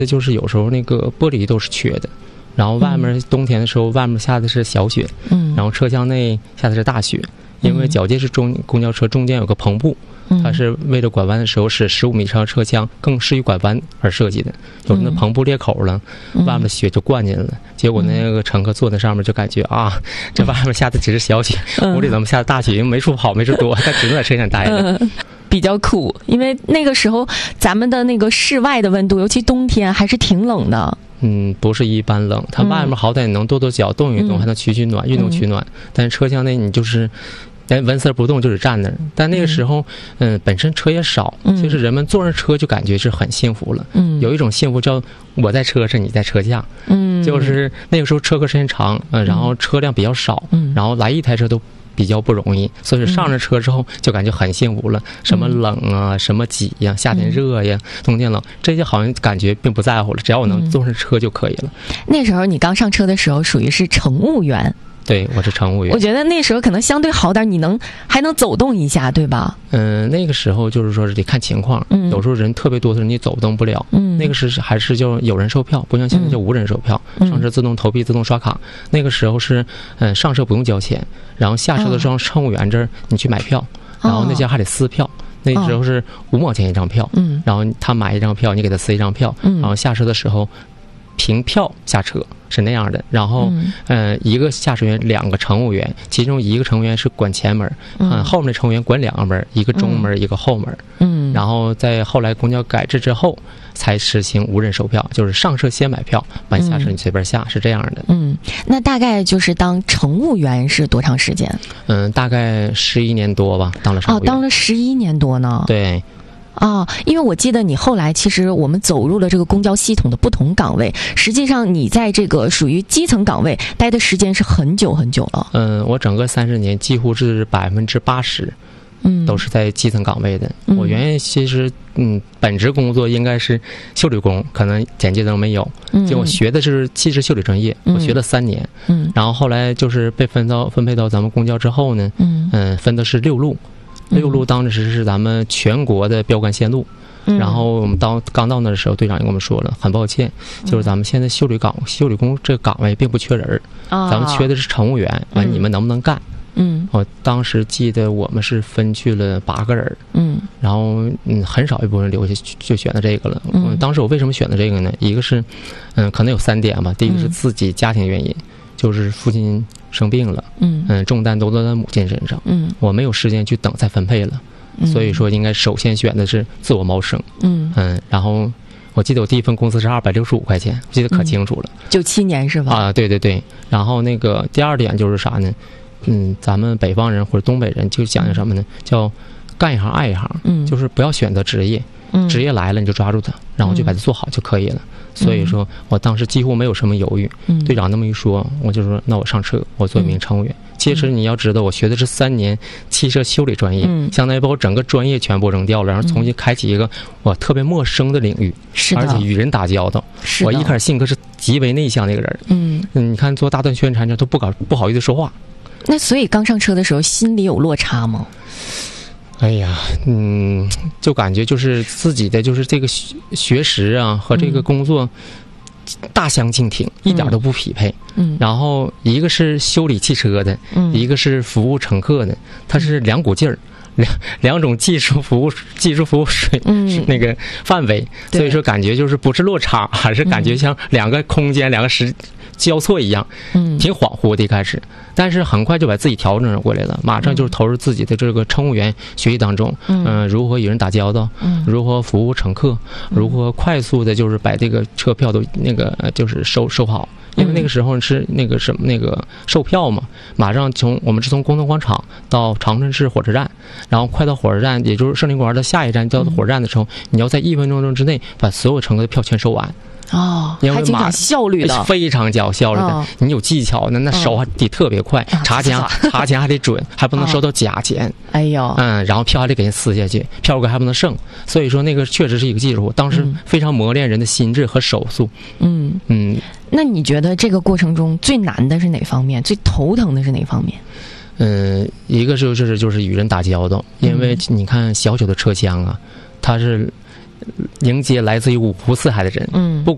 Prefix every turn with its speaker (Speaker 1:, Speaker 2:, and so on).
Speaker 1: 就是有时候那个玻璃都是缺的，然后外面冬天的时候外面下的是小雪，然后车厢内下的是大雪，因为皎洁是公交车中间有个篷布，它是为了拐弯的时候使15米长的车厢更适于拐弯而设计的，有那篷布裂口了，外面的雪就灌进来了，结果那个乘客坐在上面就感觉啊，这外面下的只是小雪，屋里怎么下的大雪，因为没处跑没处躲，他只能在车上待着。
Speaker 2: 比较苦，因为那个时候咱们的那个室外的温度，尤其冬天还是挺冷的。
Speaker 1: 不是一般冷，它外面好歹能跺跺脚，动一动，还能取暖，运动取暖。但是车厢内你就是连纹丝不动，就是站那儿。但那个时候，本身车也少，就是人们坐上车就感觉是很幸福了。有一种幸福叫我在车上，你在车下。就是那个时候车客时间长，然后车辆比较少，然后来一台车都比较不容易，所以上了车之后就感觉很幸福了。什么冷啊，什么挤呀，夏天热呀，冬天冷，这些好像感觉并不在乎了，只要我能坐上车就可以了。
Speaker 2: 那时候你刚上车的时候属于是乘务员。
Speaker 1: 对，我是乘务员。
Speaker 2: 我觉得那时候可能相对好点，你还能走动一下，对吧？
Speaker 1: 那个时候就是说是得看情况，有时候人特别多的时候你走动不了，那个时还是就有人售票，不像现在就无人售票，上车自动投币自动刷卡。那个时候是上车不用交钱，然后下车的时候乘务员这儿你去买票，然后那家还得撕票。那时候是5毛钱一张票，然后他买一张票，你给他撕一张票，然后下车的时候凭票下车，是那样的。然后一个驾驶员2个乘务员，其中一个乘务员是管前门，后面的乘务员管2个门，一个中门一个后门。然后在后来公交改制之后才实行无人售票，就是上车先买票，完下车你随便下，是这样的。
Speaker 2: 那大概就是当乘务员是多长时间？
Speaker 1: 大概11年多吧，当了乘务员。
Speaker 2: 当了11年多呢。
Speaker 1: 对。
Speaker 2: 因为我记得你后来其实我们走入了这个公交系统的不同岗位，实际上你在这个属于基层岗位待的时间是很久很久了。
Speaker 1: 我整个30年几乎是80%，都是在基层岗位的。我原来其实本职工作应该是修理工，可能简介都没有。就我学的是汽车修理专业，我学了3年。然后后来就是被分配到咱们公交之后呢，分的是6路。6路当时是咱们全国的标杆线路，然后我们刚到那的时候，队长也跟我们说了，很抱歉，就是咱们现在修理工这个岗位并不缺人，咱们缺的是乘务员，完你们能不能干？我当时记得我们是分去了8个人，然后很少一部分人留下就选了这个了。当时我为什么选的这个呢？一个是可能有3点吧，第一个是自己家庭原因，就是父亲生病了，重担都落在母亲身上，我没有时间去等再分配了，所以说应该首先选的是自我谋生。然后我记得我第一份工资是265块钱，我记得可清楚了。
Speaker 2: 97年是吧？
Speaker 1: 对对对。然后那个第2点就是啥呢？咱们北方人或者东北人就讲究什么呢？叫干一行爱一行，就是不要选择职业，职业来了你就抓住它，然后就把它做好就可以了。所以说我当时几乎没有什么犹豫，队长那么一说，我就说那我上车，我做一名乘务员。其实你要知道，我学的是3年汽车修理专业，相当于把我整个专业全部扔掉了，然后重新开启一个我特别陌生的领域，而且与人打交道。我一开始性格是极为内向的一个人，你看做大段宣传都不好意思说话。
Speaker 2: 那所以刚上车的时候心里有落差吗？
Speaker 1: 哎呀，就感觉就是自己的就是这个学识啊和这个工作大相径庭，一点都不匹配。然后一个是修理汽车的，一个是服务乘客的，它是2股劲儿，两种技术服务水那个范围，所以说感觉就是不是落差，还是感觉像2个空间2个时交错一样，挺恍惚的一开始，但是很快就把自己调整过来了，马上就是投入自己的这个乘务员学习当中，如何与人打交道，如何服务乘客，如何快速的就是把这个车票都那个就是收好。因为那个时候是那个什么那个售票嘛，马上我们是从工农广场到长春市火车站，然后快到火车站，也就是胜利公园的下一站到火车站的时候，你要在1分钟之内把所有乘客的票全收完。
Speaker 2: 还挺讲效率的，
Speaker 1: 非常讲效率的。你有技巧的，那手还得特别快，查钱还得准，还不能收到假钱。
Speaker 2: 哎呦，
Speaker 1: 然后票还得给人撕下去，票根还不能剩。所以说那个确实是一个技术，当时非常磨练人的心智和手速。
Speaker 2: 那你觉得这个过程中最难的是哪方面？最头疼的是哪方面？
Speaker 1: 一个就是与人打交道，因为你看小小的车厢啊，它是迎接来自于5湖4海的人，不